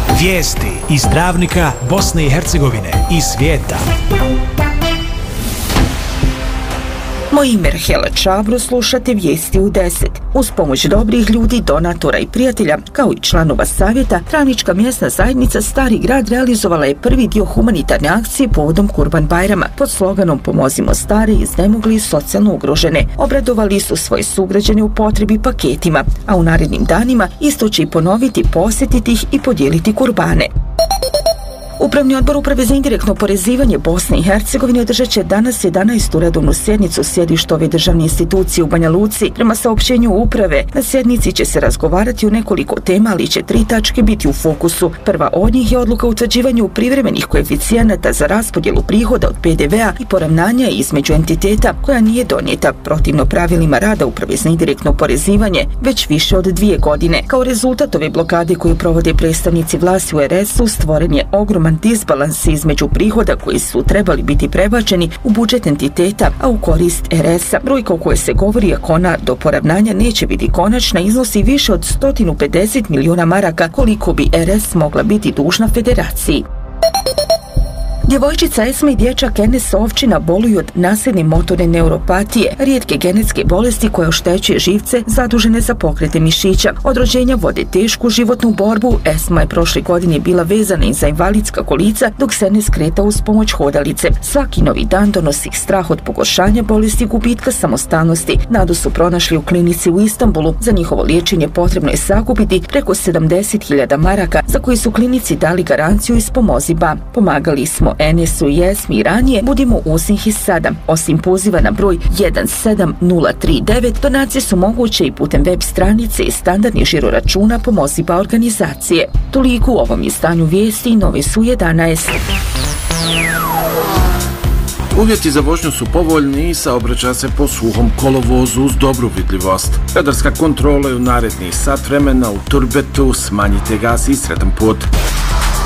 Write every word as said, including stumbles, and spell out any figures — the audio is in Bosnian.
Vijesti iz Travnika, Bosne i Hercegovine i svijeta. Moje ime je Rahela Čabro, slušate Vijesti u deset. Uz pomoć dobrih ljudi, donatora i prijatelja, kao i članova savjeta, Travnička mjesna zajednica Stari grad realizovala je prvi dio humanitarne akcije povodom Kurban Bajrama pod sloganom Pomozimo stare, iznemogli i socijalno ugrožene. Obradovali su svoje sugrađane u potrebi paketima, a u narednim danima isto će i ponoviti, posjetiti ih i podijeliti kurbane. Upravni odbor Uprave za indirektno oporezivanje Bosne i Hercegovine održat će danas jedanaestu redovnu sjednicu sjedišta ove državne institucije u Banja Luci. Prema saopćenju uprave, na sjednici će se razgovarati o nekoliko tema, ali će tri tačke biti u fokusu. Prva od njih je odluka o utvrđivanju privremenih koeficijenata za raspodjelu prihoda od P D V-a i poravnanja između entiteta, koja nije donijeta protivno pravilima rada Uprave za indirektno oporezivanje već više od dvije godine. Kao rezultat ove blokade koju provode predstavnici vlasti u R S-u, stvoren je ogroman disbalans između prihoda koji su trebali biti prebačeni u budžet entiteta, a u korist R S-a. Brojka o kojoj se govori, ako ona do poravnanja neće biti konačna, iznosi više od sto pedeset miliona maraka, koliko bi R S mogla biti dužna federaciji. Djevojčica Esma i dječak Enes Ovčina boluju od nasljedne motorne neuropatije, rijetke genetske bolesti koja oštećuje živce zadužene za pokrete mišića. Od rođenja vode tešku životnu borbu. Esma je prošle godine bila vezana i za invalidska kolica, dok se Enes kretao uz pomoć hodalice. Svaki novi dan donosi strah od pogoršanja bolesti i gubitka samostalnosti. Nadu su pronašli u klinici u Istanbulu. Za njihovo liječenje potrebno je sakupiti preko sedamdeset hiljada maraka, za koji su klinici dali garanciju iz Pomoziba. Pomagali smo Enesu i Esmi ranije, budimo uz njih i sada. Osim poziva na broj jedan sedam nula tri devet, donacije su moguće i putem web stranice i standardnih žiroračuna Pomoziba organizacije. Toliko u ovom izdanju vijesti, novi su jedanaest. Uvjeti za vožnju su povoljni i saobraća se po suhom kolovozu uz dobru vidljivost. Radarska kontrola je u narednih sat vremena u Turbetu, smanjite gas i sretan put.